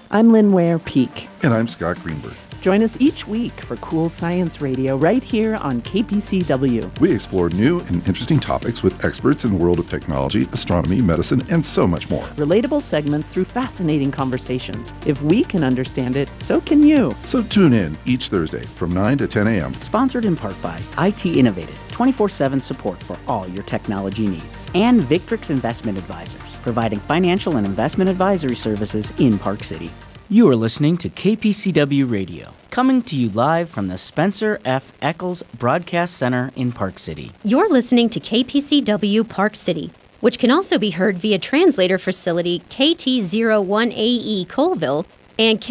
I'm Lynn Ware-Peak. And I'm Scott Greenberg. Join us each week for Cool Science Radio right here on KPCW. We explore new and interesting topics with experts in the world of technology, astronomy, medicine, and so much more. Relatable segments through fascinating conversations. If we can understand it, so can you. So tune in each Thursday from 9 to 10 a.m. Sponsored in part by IT Innovated, 24/7 support for all your technology needs. And Victrix Investment Advisors, providing financial and investment advisory services in Park City. You are listening to KPCW Radio, coming to you live from the Spencer F. Eccles Broadcast Center in Park City. You're listening to KPCW Park City, which can also be heard via translator facility KT01AE Colville and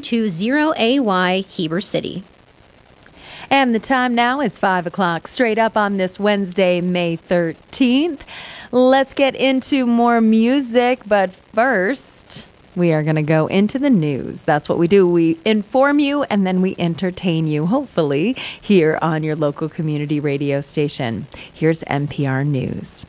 K220AY Heber City. And the time now is 5 o'clock, straight up on this Wednesday, May 13th. Let's get into more music, but first, we are going to go into the news. That's what we do. We inform you and then we entertain you, hopefully, here on your local community radio station. Here's NPR News.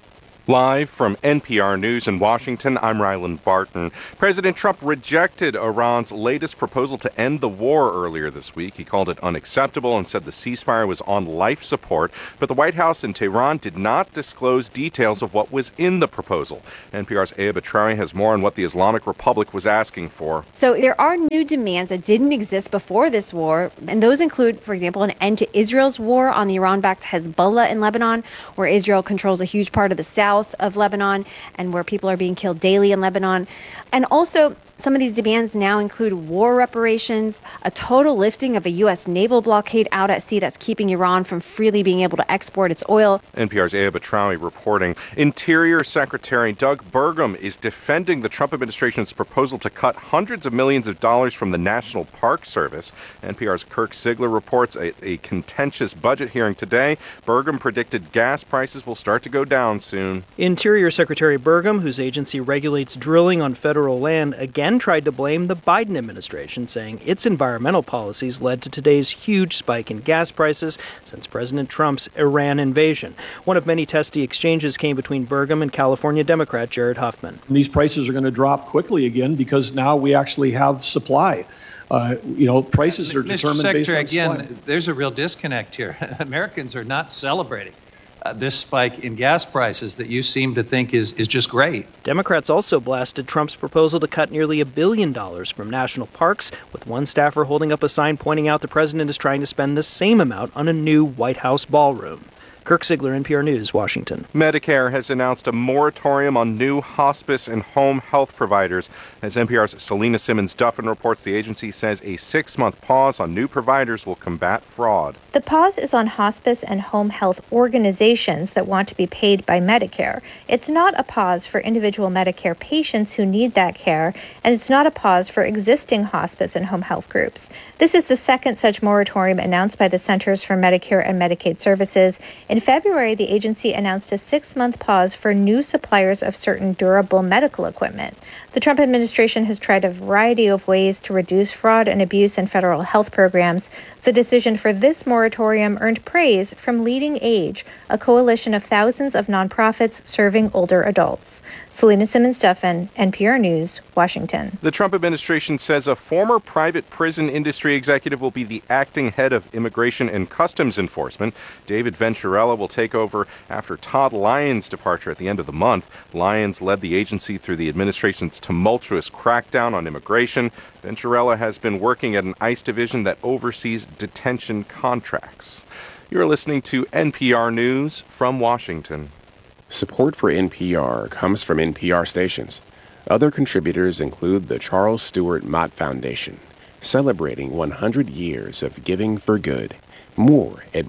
Live from NPR News in Washington, I'm Ryland Barton. President Trump rejected Iran's latest proposal to end the war earlier this week. He called it unacceptable and said the ceasefire was on life support. But the White House in Tehran did not disclose details of what was in the proposal. NPR's Aya Batrawi has more on what the Islamic Republic was asking for. So there are new demands that didn't exist before this war, and those include, for example, an end to Israel's war on the Iran-backed Hezbollah in Lebanon, where Israel controls a huge part of the south of Lebanon and where people are being killed daily in Lebanon. And also, some of these demands now include war reparations, a total lifting of a U.S. naval blockade out at sea that's keeping Iran from freely being able to export its oil. NPR's Aya Batrawi reporting. Interior Secretary Doug Burgum is defending the Trump administration's proposal to cut hundreds of millions of dollars from the National Park Service. NPR's Kirk Sigler reports a contentious budget hearing today. Burgum predicted gas prices will start to go down soon. Interior Secretary Burgum, whose agency regulates drilling on federal land, again tried to blame the Biden administration, saying its environmental policies led to today's huge spike in gas prices since President Trump's Iran invasion. One of many testy exchanges came between Burgum and California Democrat Jared Huffman. These prices are going to drop quickly again because now we actually have supply. Prices are determined based on supply. Again, there's a real disconnect here. Americans are not celebrating this spike in gas prices that you seem to think is just great. Democrats also blasted Trump's proposal to cut nearly $1 billion from national parks, with one staffer holding up a sign pointing out the president is trying to spend the same amount on a new White House ballroom. Kirk Sigler, NPR News, Washington. Medicare has announced a moratorium on new hospice and home health providers. As NPR's Selena Simmons-Duffin reports, the agency says a 6-month pause on new providers will combat fraud. The pause is on hospice and home health organizations that want to be paid by Medicare. It's not a pause for individual Medicare patients who need that care, and it's not a pause for existing hospice and home health groups. This is the second such moratorium announced by the Centers for Medicare and Medicaid Services. In February, the agency announced a 6-month pause for new suppliers of certain durable medical equipment. The Trump administration has tried a variety of ways to reduce fraud and abuse in federal health programs. The decision for this moratorium earned praise from Leading Age, a coalition of thousands of nonprofits serving older adults. Selena Simmons-Duffin, NPR News, Washington. The Trump administration says a former private prison industry executive will be the acting head of Immigration and Customs Enforcement. David Venturella will take over after Todd Lyons' departure at the end of the month. Lyons led the agency through the administration's tumultuous crackdown on immigration. Venturella has been working at an ICE division that oversees detention contracts. You're listening to NPR News from Washington. Support for NPR comes from NPR stations. Other contributors include the Charles Stewart Mott Foundation, celebrating 100 years of giving for good. More at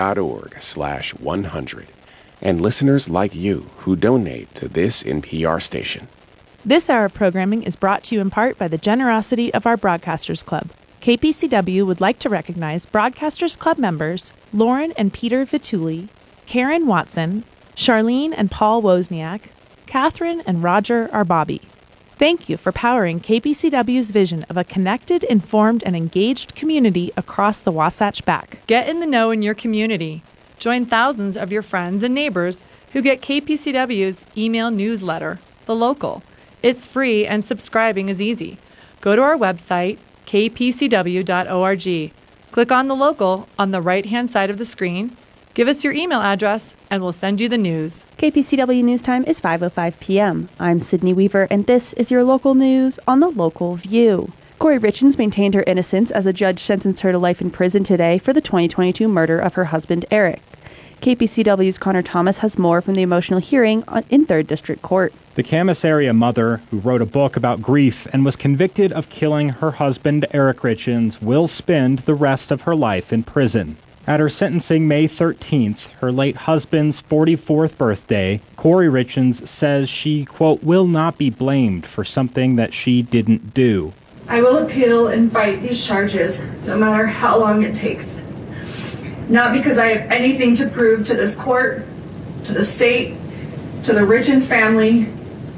mott.org/100. And listeners like you who donate to this NPR station. This hour of programming is brought to you in part by the generosity of our Broadcasters Club. KPCW would like to recognize Broadcasters Club members Lauren and Peter Vituli, Karen Watson, Charlene and Paul Wozniak, Catherine and Roger Arbabi. Thank you for powering KPCW's vision of a connected, informed, and engaged community across the Wasatch Back. Get in the know in your community. Join thousands of your friends and neighbors who get KPCW's email newsletter, The Local. It's free and subscribing is easy. go to our website, kpcw.org. Click on the local on the right-hand side of the screen. Give us your email address, and we'll send you the news. KPCW News Time is 5:05 p.m. I'm Sydney Weaver, and this is your local news on the Local View. Corey Richins maintained her innocence as a judge sentenced her to life in prison today for the 2022 murder of her husband, Eric. KPCW's Connor Thomas has more from the emotional hearing in 3rd District Court. The Camas area mother, who wrote a book about grief and was convicted of killing her husband, Eric Richins, will spend the rest of her life in prison. At her sentencing May 13th, her late husband's 44th birthday, Corey Richins says she, quote, will not be blamed for something that she didn't do. I will appeal and fight these charges, no matter how long it takes. Not because I have anything to prove to this court, to the state, to the Richins family,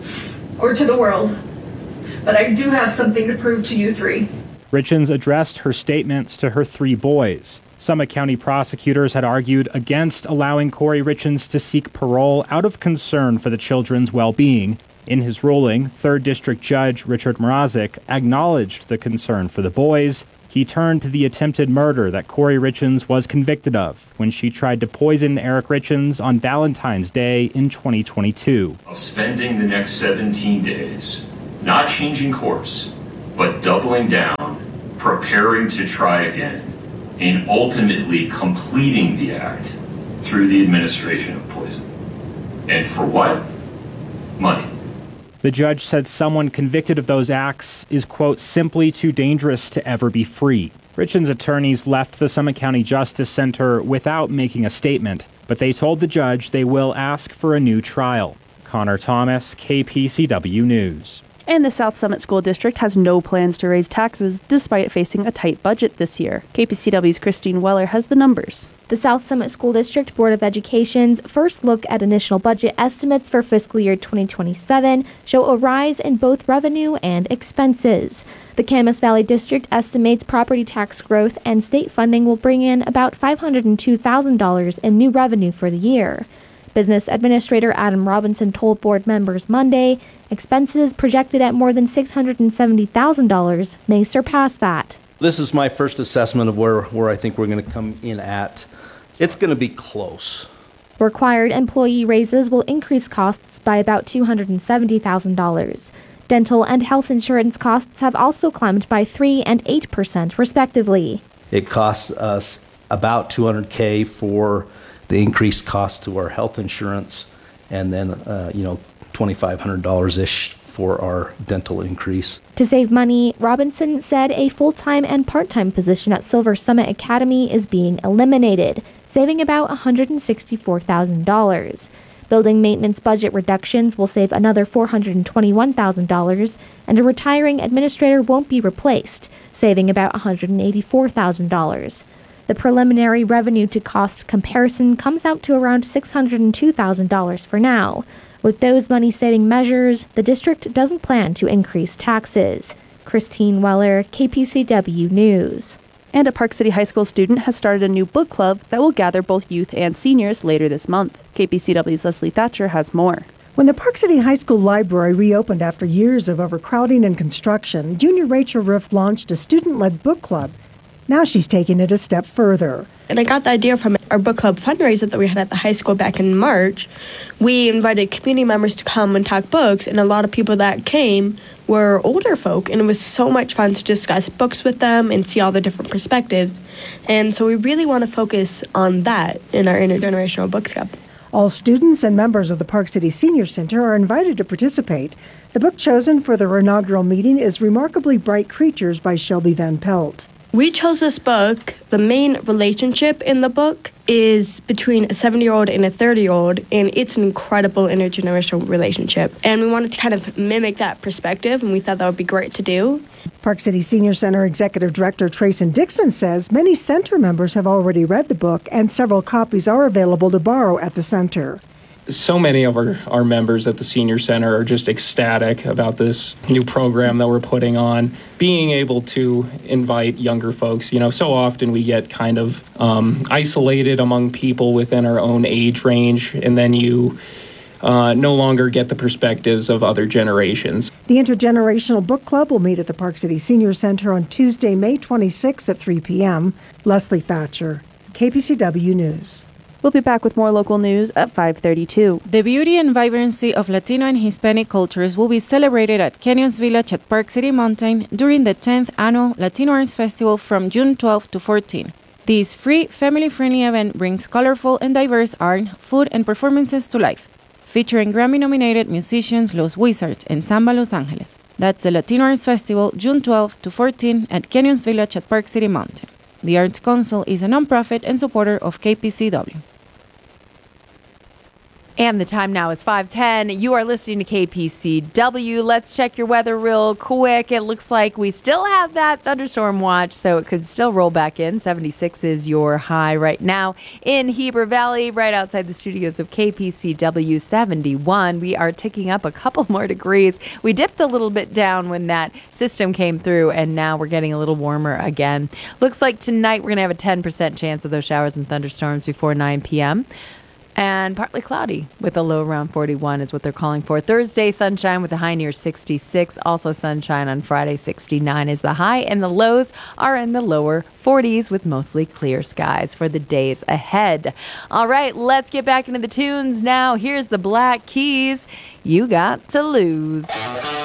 or to the world, but I do have something to prove to you three. Richins addressed her statements to her 3 boys. Summit County prosecutors had argued against allowing Corey Richins to seek parole out of concern for the children's well-being. In his ruling, 3rd District Judge Richard Mrazek acknowledged the concern for the boys. He turned to the attempted murder that Corey Richins was convicted of when she tried to poison Eric Richins on Valentine's Day in 2022. Of spending the next 17 days, not changing course, but doubling down, preparing to try again, and ultimately completing the act through the administration of poison. And for what? Money. The judge said someone convicted of those acts is, quote, simply too dangerous to ever be free. Richins' attorneys left the Summit County Justice Center without making a statement, but they told the judge they will ask for a new trial. Connor Thomas, KPCW News. And the South Summit School District has no plans to raise taxes despite facing a tight budget this year. KPCW's Christine Weller has the numbers. The South Summit School District Board of Education's first look at initial budget estimates for fiscal year 2027 show a rise in both revenue and expenses. The Camas Valley District estimates property tax growth and state funding will bring in about $502,000 in new revenue for the year. Business Administrator Adam Robinson told board members Monday expenses projected at more than $670,000 may surpass that. This is my first assessment of where I think we're going to come in at. It's going to be close. Required employee raises will increase costs by about $270,000. Dental and health insurance costs have also climbed by 3% and 8% respectively. It costs us about $200K for the increased cost to our health insurance, and then $2,500-ish for our dental increase. To save money, Robinson said a full-time and part-time position at Silver Summit Academy is being eliminated, saving about $164,000. Building maintenance budget reductions will save another $421,000, and a retiring administrator won't be replaced, saving about $184,000. The preliminary revenue to cost comparison comes out to around $602,000 for now. With those money-saving measures, the district doesn't plan to increase taxes. Christine Weller, KPCW News. And a Park City High School student has started a new book club that will gather both youth and seniors later this month. KPCW's Leslie Thatcher has more. When the Park City High School library reopened after years of overcrowding and construction, junior Rachel Riff launched a student-led book club. Now she's taking it a step further. And I got the idea from our book club fundraiser that we had at the high school back in March. We invited community members to come and talk books, and a lot of people that came were older folk, and it was so much fun to discuss books with them and see all the different perspectives. And so we really want to focus on that in our intergenerational book club. All students and members of the Park City Senior Center are invited to participate. The book chosen for their inaugural meeting is Remarkably Bright Creatures by Shelby Van Pelt. We chose this book. The main relationship in the book is between a 70-year-old and a 30-year-old, and it's an incredible intergenerational relationship. And we wanted to kind of mimic that perspective, and we thought that would be great to do. Park City Senior Center Executive Director Trayson Dixon says many center members have already read the book, and several copies are available to borrow at the center. So many of our members at the Senior Center are just ecstatic about this new program that we're putting on. Being able to invite younger folks, so often we get kind of isolated among people within our own age range, and then you no longer get the perspectives of other generations. The Intergenerational Book Club will meet at the Park City Senior Center on Tuesday, May 26 at 3 p.m. Leslie Thatcher, KPCW News. We'll be back with more local news at 5:32. The beauty and vibrancy of Latino and Hispanic cultures will be celebrated at Canyons Village at Park City Mountain during the 10th Annual Latino Arts Festival from June 12 to 14. This free, family-friendly event brings colorful and diverse art, food, and performances to life, featuring Grammy-nominated musicians Los Wizards and Samba Los Angeles. That's the Latino Arts Festival, June 12 to 14 at Canyons Village at Park City Mountain. The Arts Council is a nonprofit and supporter of KPCW. And the time now is 5:10. You are listening to KPCW. Let's check your weather real quick. It looks like we still have that thunderstorm watch, so it could still roll back in. 76 is your high right now in Heber Valley, right outside the studios of KPCW. 71. We are ticking up a couple more degrees. We dipped a little bit down when that system came through, and now we're getting a little warmer again. Looks like tonight we're going to have a 10% chance of those showers and thunderstorms before 9 p.m. And partly cloudy with a low around 41 is what they're calling for. Thursday, sunshine with a high near 66. Also sunshine on Friday, 69 is the high. And the lows are in the lower 40s with mostly clear skies for the days ahead. All right, let's get back into the tunes now. Here's the Black Keys. You Got to Lose.